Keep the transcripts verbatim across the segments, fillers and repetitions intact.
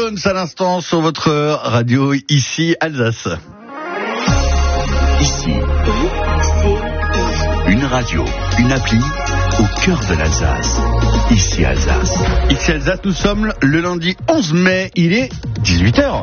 Stones à l'instant sur votre radio ici Alsace. Ici, une radio, une appli au cœur de l'Alsace. Ici Alsace. Ici Alsace, nous sommes le lundi onze mai, il est dix-huit heures.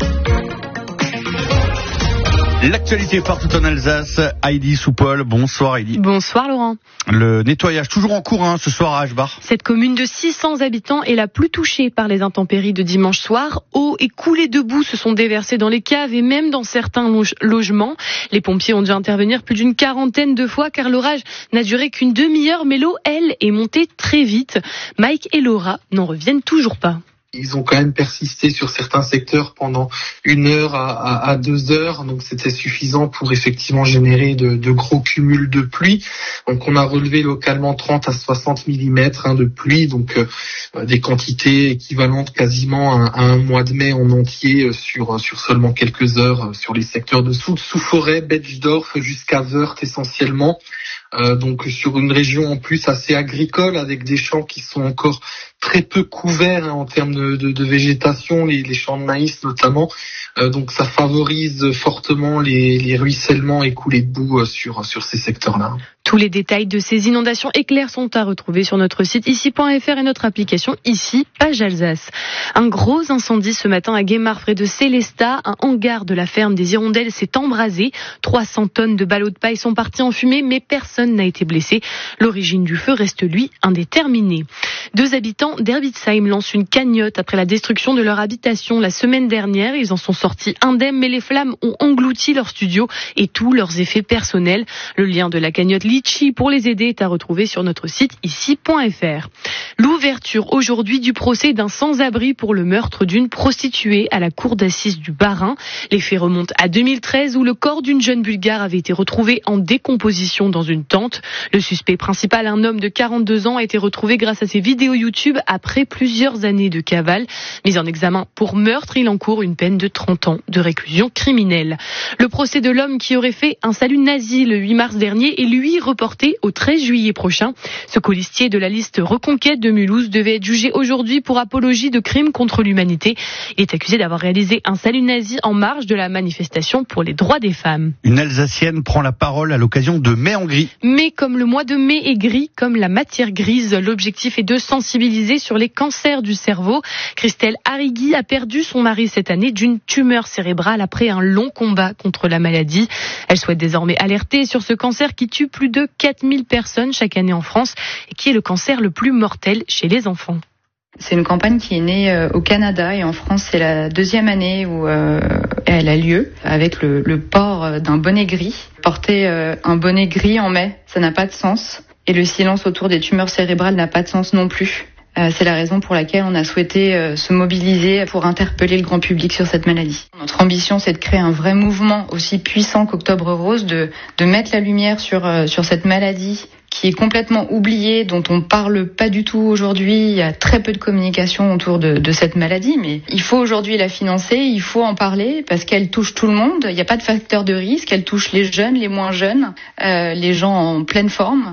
L'actualité partout en Alsace, Heidi Soupol, bonsoir Heidi. Bonsoir Laurent. Le nettoyage toujours en cours hein, ce soir à Aschbach. Cette commune de six cents habitants est la plus touchée par les intempéries de dimanche soir. Eau et coulées de boue se sont déversées dans les caves et même dans certains loge- logements. Les pompiers ont dû intervenir plus d'une quarantaine de fois car l'orage n'a duré qu'une demi-heure, mais l'eau, elle, est montée très vite. Mike et Laura n'en reviennent toujours pas. Ils ont quand même persisté sur certains secteurs pendant une heure à, à, à deux heures, donc c'était suffisant pour effectivement générer de, de gros cumuls de pluie. Donc on a relevé localement trente à soixante millimètres hein, de pluie, donc euh, des quantités équivalentes quasiment à, à un mois de mai en entier sur sur seulement quelques heures sur les secteurs de Soult, Sous-Forêt, Betschdorf jusqu'à Wörth essentiellement. Euh, donc sur une région en plus assez agricole avec des champs qui sont encore très peu couverts hein, en termes de, de, de végétation, les, les champs de maïs notamment. Euh, donc ça favorise fortement les, les ruissellements et coulées de boue sur, sur ces secteurs-là. Tous les détails de ces inondations éclairs sont à retrouver sur notre site ici point f r et notre application ici, page Alsace. Un gros incendie ce matin à Guémar, près de Célestat. Un hangar de la ferme des Hirondelles s'est embrasé. trois cents tonnes de ballots de paille sont partis en fumée, mais personne n'a été blessé. L'origine du feu reste, lui, indéterminée. Deux habitants d'Herbitsheim lancent une cagnotte après la destruction de leur habitation la semaine dernière. Ils en sont sortis indemnes, mais les flammes ont englouti leur studio et tous leurs effets personnels. Le lien de la cagnotte Litchi pour les aider est à retrouver sur notre site ici point f r. L'ouverture aujourd'hui du procès d'un sans-abri pour le meurtre d'une prostituée à la cour d'assises du Bas-Rhin. Les faits remontent à deux mille treize où le corps d'une jeune Bulgare avait été retrouvé en décomposition dans une tente. Le suspect principal, un homme de quarante-deux ans, a été retrouvé grâce à ses vidéos YouTube après plusieurs années de cavale. Mis en examen pour meurtre, il encourt une peine de trente ans de réclusion criminelle. Le procès de l'homme qui aurait fait un salut nazi le huit mars dernier est lui reporté au treize juillet prochain. Ce colistier de la liste Reconquête de Mulhouse devait être jugé aujourd'hui pour apologie de crimes contre l'humanité. Il est accusé d'avoir réalisé un salut nazi en marge de la manifestation pour les droits des femmes. Une Alsacienne prend la parole à l'occasion de Mai en gris. Mais comme le mois de mai est gris, comme la matière grise, l'objectif est de sensibiliser sur les cancers du cerveau. Christelle Harigui a perdu son mari cette année d'une tumeur cérébrale après un long combat contre la maladie. Elle souhaite désormais alerter sur ce cancer qui tue plus de quatre mille personnes chaque année en France et qui est le cancer le plus mortel chez les enfants. C'est une campagne qui est née au Canada et en France c'est la deuxième année où euh, elle a lieu avec le, le port d'un bonnet gris. Porter euh, un bonnet gris en mai, ça n'a pas de sens et le silence autour des tumeurs cérébrales n'a pas de sens non plus. Euh, c'est la raison pour laquelle on a souhaité euh, se mobiliser pour interpeller le grand public sur cette maladie. Notre ambition, c'est de créer un vrai mouvement aussi puissant qu'Octobre Rose, de, de mettre la lumière sur, euh, sur cette maladie qui est complètement oubliée, dont on parle pas du tout aujourd'hui. Il y a très peu de communication autour de, de cette maladie, mais il faut aujourd'hui la financer, il faut en parler parce qu'elle touche tout le monde. Il n'y a pas de facteur de risque, elle touche les jeunes, les moins jeunes, euh, les gens en pleine forme.